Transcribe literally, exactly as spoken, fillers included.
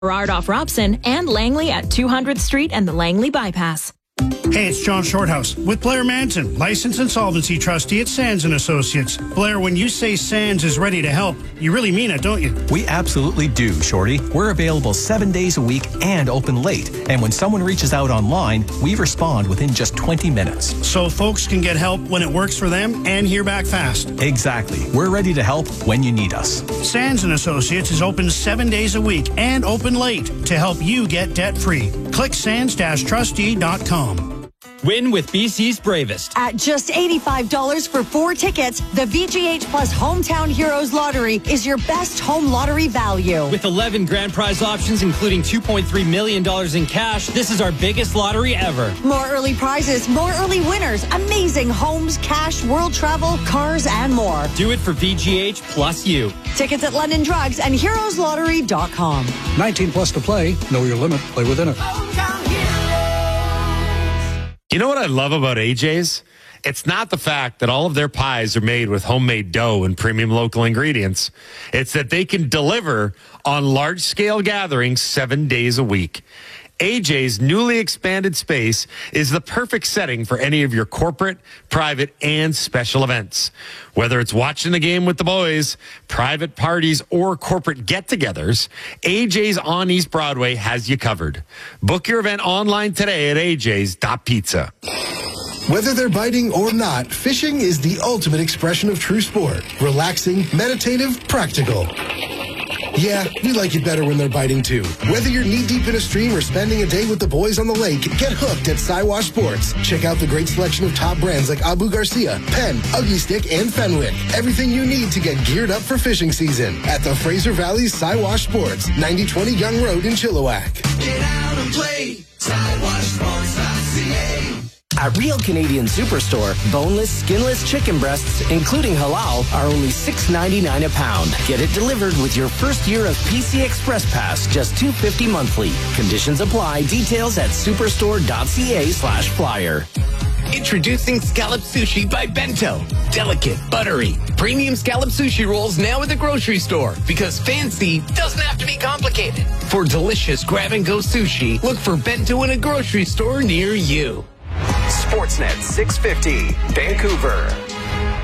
Gerard off Robson, and Langley at two hundredth Street and the Langley Bypass. Hey, it's John Shorthouse with Blair Manson, licensed insolvency trustee at Sands and Associates. Blair, when you say Sands is ready to help, you really mean it, don't you? We absolutely do, Shorty. We're available seven days a week and open late. And when someone reaches out online, we respond within just twenty minutes. So folks can get help when it works for them and hear back fast. Exactly. We're ready to help when you need us. Sands and Associates is open seven days a week and open late to help you get debt-free. Click sands dash trustee dot com. Win with B C's Bravest. At just eighty-five dollars for four tickets, the V G H Plus Hometown Heroes Lottery is your best home lottery value. With eleven grand prize options, including two point three million dollars in cash, this is our biggest lottery ever. More early prizes, more early winners, amazing homes, cash, world travel, cars, and more. Do it for V G H plus you. Tickets at London Drugs and heroes lottery dot com. nineteen plus to play. Know your limit. Play within it. You know what I love about A J's? It's not the fact that all of their pies are made with homemade dough and premium local ingredients. It's that they can deliver on large-scale gatherings seven days a week. A J's newly expanded space is the perfect setting for any of your corporate, private, and special events. Whether it's watching the game with the boys, private parties, or corporate get-togethers, A J's on East Broadway has you covered. Book your event online today at a j's dot pizza. Whether they're biting or not, fishing is the ultimate expression of true sport. Relaxing, meditative, practical. Yeah, we like it better when they're biting too. Whether you're knee-deep in a stream or spending a day with the boys on the lake, get hooked at Siwash Sports. Check out the great selection of top brands like Abu Garcia, Penn, Ugly Stick, and Fenwick. Everything you need to get geared up for fishing season at the Fraser Valley Siwash Sports, ninety twenty Young Road in Chilliwack. Get out and play, siwash sports dot c a. At Real Canadian Superstore, boneless, skinless chicken breasts, including halal, are only six ninety-nine a pound. Get it delivered with your first year of P C Express Pass, just two fifty monthly. Conditions apply. Details at superstore dot c a slash flyer. Introducing Scallop Sushi by Bento. Delicate, buttery, premium scallop sushi rolls now at the grocery store, because fancy doesn't have to be complicated. For delicious grab-and-go sushi, look for Bento in a grocery store near you. Sportsnet six fifty, Vancouver.